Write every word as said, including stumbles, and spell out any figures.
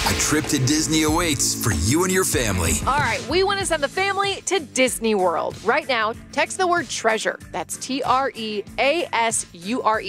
A trip to Disney awaits for you and your family. All right, we want to send the family to Disney World. Right now, text the word treasure. That's T R E A S U R E.